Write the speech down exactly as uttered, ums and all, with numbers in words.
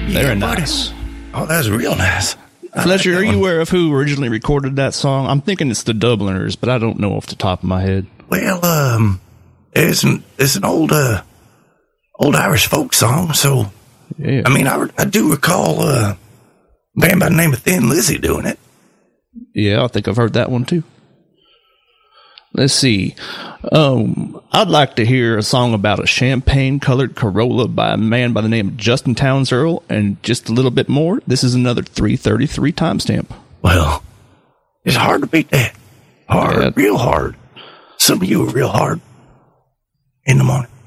Very yeah, nice. Buddy. Oh, that's real nice. Fletcher, are you aware of who originally recorded that song? I'm thinking it's the Dubliners, but I don't know off the top of my head. Well, um, it's an, it's an old, uh, old Irish folk song, so, yeah. I mean, I, I do recall uh, a band by the name of Thin Lizzy doing it. Yeah, I think I've heard that one too. Let's see. Um, I'd like to hear a song about a champagne-colored Corolla by a man by the name of Justin Townes Earl, and just a little bit more. This is another three thirty-three timestamp. Well, it's hard to beat that. Hard, Yeah. real hard. Some of you are real hard in the morning.